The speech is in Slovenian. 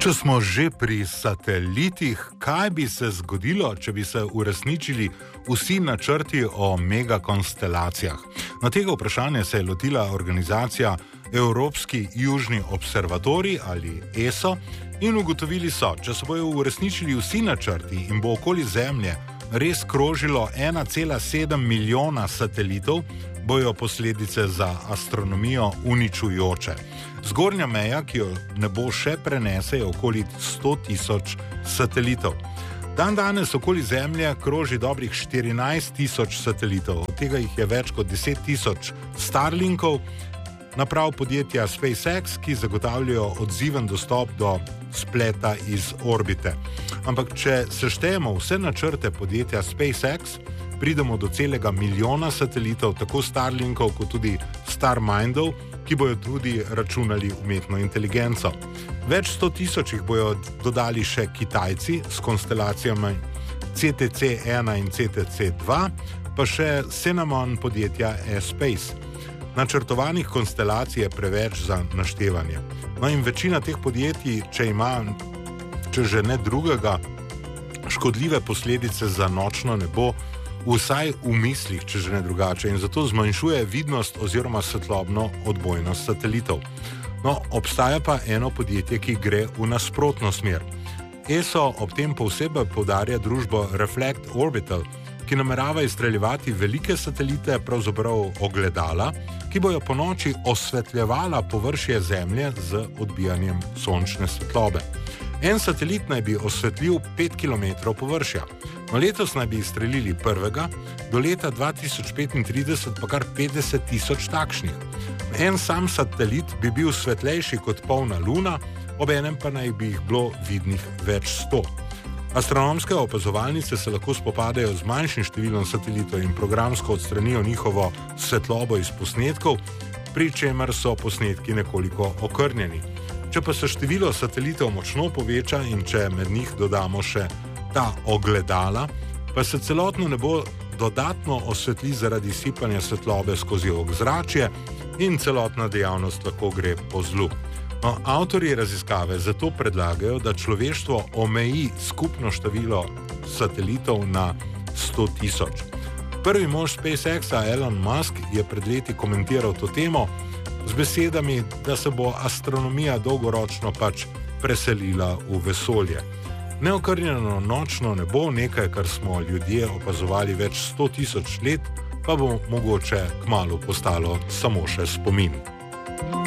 Če smo že pri satelitih, kaj bi se zgodilo, če bi se uresničili vsi načrti o megakonsstelacijah? Na tega vprašanja se je lotila organizacija Evropski južni observatorij ali ESO in ugotovili so, če se bojo uresničili vsi načrti in bo okoli Zemlje res krožilo 1,7 milijona satelitov, bojo posledice za astronomijo uničujoče. Zgornja meja, ki jo nebo še prenese, je okoli 100.000 satelitov. Danes okoli Zemlje kroži dobrih 14.000 satelitov, od tega jih je več kot 10.000 Starlinkov, naprav podjetja SpaceX, ki zagotavljajo odziven dostop do spleta iz orbite. Ampak če seštejemo vse načrte podjetja SpaceX, pridemo do celega milijona satelitov, tako Starlinkov kot tudi Starmindov, ki bojo tudi računali umetno inteligenco. Več 100.000 jih bojo dodali še Kitajci s konstelacijami CTC-1 in CTC-2, pa še Cinnamon podjetja Space. Načrtovanih konstelacij je preveč za naštevanje. No in večina teh podjetij, če ima, če že ne drugega, škodljive posledice za nočno nebo, vsaj v mislih, če že ne drugače, in zato zmanjšuje vidnost oziroma svetlobno odbojnost satelitov. No, obstaja pa eno podjetje, ki gre v nasprotno smer. ESO ob tem posebej poudarja družbo Reflect Orbital, ki namerava izstreljevati velike satelite, pravzaprav ogledala, ki bojo po noči osvetljevala površje Zemlje z odbijanjem sončne svetlobe. En satelit naj bi osvetlil 5 km površja. No, letos naj bi izstrelili prvega, do leta 2035 pa kar 50.000 takšnih. En sam satelit bi bil svetlejši kot polna luna, ob enem pa naj bi jih bilo vidnih več 100. Astronomske opazovalnice se lahko spopadajo z manjšim številom satelitov in programsko odstranijo njihovo svetlobo iz posnetkov, pri čemer so posnetki nekoliko okrnjeni. Če pa se število satelitov močno poveča in če med njih dodamo še ta ogledala, pa se celotno nebo dodatno osvetli zaradi sipanja svetlobe skozi ozračje in celotna dejavnost lahko gre po zlu. No, avtorji raziskave zato predlagajo, da človeštvo omeji skupno število satelitov na 100.000. Prvi mož SpaceX-a Elon Musk je pred leti komentiral to temo z besedami, da se bo astronomija dolgoročno pač preselila v vesolje. Neokrnjeno nočno nebo, nekaj, kar smo ljudje opazovali več 100.000 let, pa bo mogoče kmalu postalo samo še spomin.